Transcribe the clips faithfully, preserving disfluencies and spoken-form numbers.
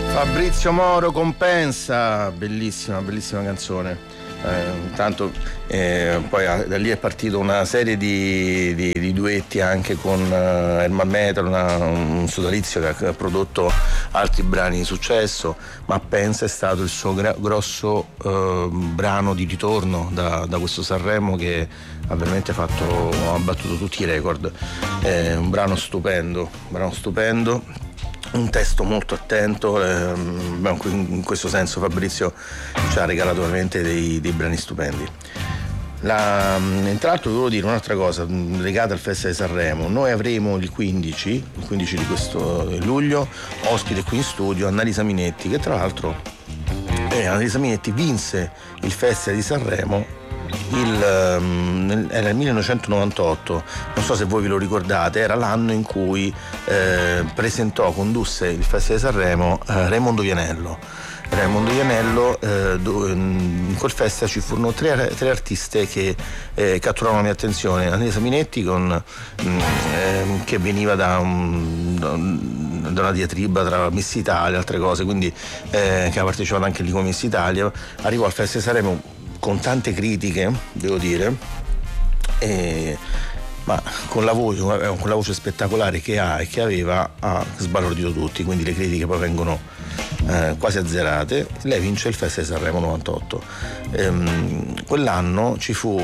Fabrizio Moro, Compensa, bellissima, bellissima canzone. Eh, intanto eh, poi da lì è partita una serie di, di, di duetti anche con uh, Herman Metal, una, un sodalizio che ha prodotto altri brani di successo, ma Pensa è stato il suo gra- grosso uh, brano di ritorno da, da questo Sanremo, che ha veramente fatto, ha battuto tutti i record. È un brano stupendo, un brano stupendo. Un testo molto attento, ehm, in questo senso Fabrizio ci ha regalato veramente dei, dei brani stupendi. La, tra l'altro volevo dire un'altra cosa legata al Festival di Sanremo. Noi avremo il quindici, il quindici di questo luglio, ospite qui in studio Annalisa Minetti, che tra l'altro eh, Annalisa Minetti vinse il Festival di Sanremo Il, um, era il millenovecentonovantotto, non so se voi ve lo ricordate, era l'anno in cui eh, presentò, condusse il Festival di Sanremo eh, Raimondo Vianello. Raimondo Vianello, eh, dove, in quel festival ci furono tre, tre artiste che eh, catturarono la mia attenzione. Annalisa Minetti con, mh, eh, che veniva da, un, da una diatriba tra Miss Italia e altre cose, quindi eh, che ha partecipato anche lì come Miss Italia, arrivò al Festival di Sanremo con tante critiche, devo dire, e, ma con la voce, con la voce spettacolare che ha e che aveva, ha sbalordito tutti, quindi le critiche poi vengono eh, quasi azzerate. Lei vince il Festival di Sanremo novantotto. Ehm, quell'anno ci fu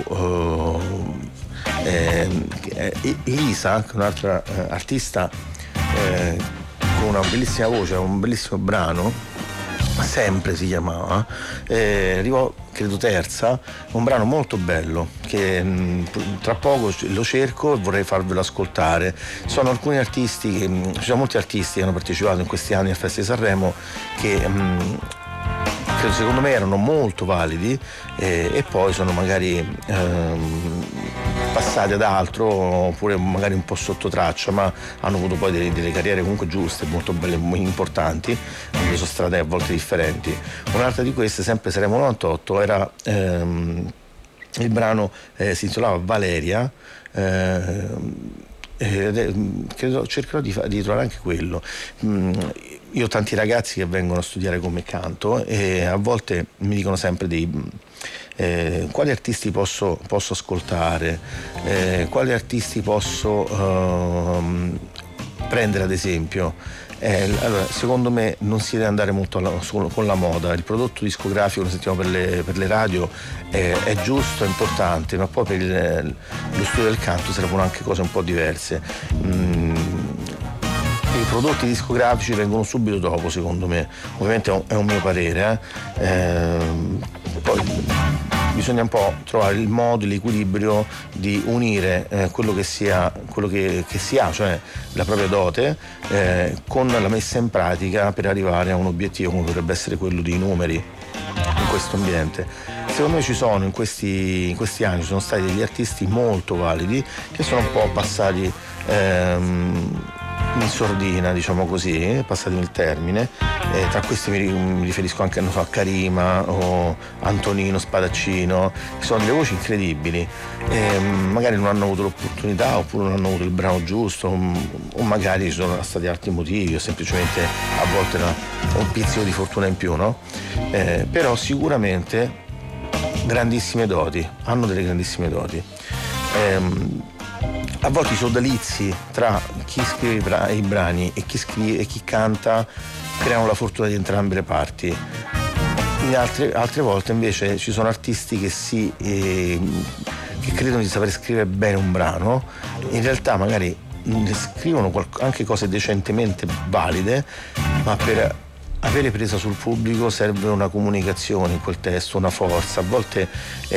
eh, eh, Elisa, un'altra eh, artista eh, con una bellissima voce, un bellissimo brano, Sempre si chiamava, eh, arrivò credo terza, un brano molto bello che mh, tra poco lo cerco e vorrei farvelo ascoltare. Sono alcuni artisti, che, mh, ci sono molti artisti che hanno partecipato in questi anni al Festival di Sanremo che mh, credo secondo me erano molto validi eh, e poi sono magari ehm, passati ad altro oppure magari un po' sotto traccia, ma hanno avuto poi delle, delle carriere comunque giuste, molto belle, molto importanti, hanno preso strade a volte differenti. Un'altra di queste, sempre Sanremo novantotto, era ehm, il brano eh, si intitolava Valeria. eh, Eh, credo, cercherò di, di trovare anche quello. Mm, io ho tanti ragazzi che vengono a studiare come canto e a volte mi dicono sempre dei eh, quali artisti posso, posso ascoltare, eh, quali artisti posso uh, prendere ad esempio. Eh, allora, secondo me non si deve andare molto alla, su, con la moda. Il prodotto discografico, lo sentiamo per le, per le radio, eh, è giusto, è importante, ma poi per il, lo studio del canto servono anche cose un po' diverse. Mm, i prodotti discografici vengono subito dopo, secondo me. Ovviamente è un, è un mio parere. Eh. Eh, poi bisogna un po' trovare il modo, l'equilibrio di unire eh, quello che sia quello che, che si ha, cioè la propria dote, eh, con la messa in pratica per arrivare a un obiettivo come potrebbe essere quello dei numeri in questo ambiente. Secondo me ci sono in questi, in questi anni ci sono stati degli artisti molto validi che sono un po' passati ehm, in sordina, diciamo così, passatemi il termine. Eh, tra questi mi, mi riferisco anche so, a Karima o Antonino Spadaccino, che sono delle voci incredibili, eh, magari non hanno avuto l'opportunità oppure non hanno avuto il brano giusto, o magari ci sono stati altri motivi o semplicemente a volte una, un pizzico di fortuna in più, no? Eh, però sicuramente grandissime doti, hanno delle grandissime doti. Eh, a volte i sodalizi tra chi scrive i, bra- i brani e chi scrive e chi canta creano la fortuna di entrambe le parti. In altre, altre volte invece ci sono artisti che si eh, che credono di saper scrivere bene un brano, in realtà magari scrivono qualc- anche cose decentemente valide, ma per avere presa sul pubblico serve una comunicazione in quel testo, una forza. A volte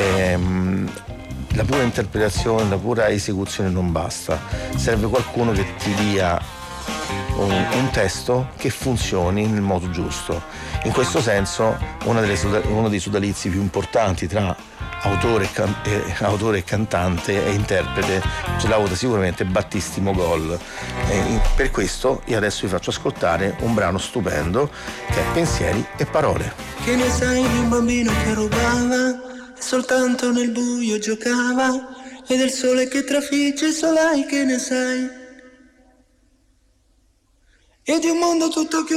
ehm, la pura interpretazione, la pura esecuzione non basta, serve qualcuno che ti dia un, un testo che funzioni nel modo giusto. In questo senso una delle, uno dei sodalizi più importanti tra autore e, can- e, autore e cantante e interprete ce l'ha avuta sicuramente Battisti Mogol, e per questo io adesso vi faccio ascoltare un brano stupendo che è Pensieri e Parole. Che ne sai di un bambino che rubava e soltanto nel buio giocava, e del sole che trafigge solai, che ne sai? E di un mondo tutto chiuso